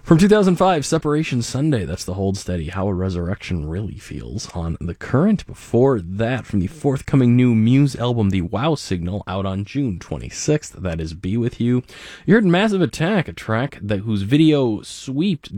From 2005, Separation Sunday, that's the Hold Steady, How a Resurrection Really Feels on The Current. Before that, from the forthcoming new Muse album, The Wow Signal, out on June 26th, that is Be With You. You heard Massive Attack, a track whose video sweeped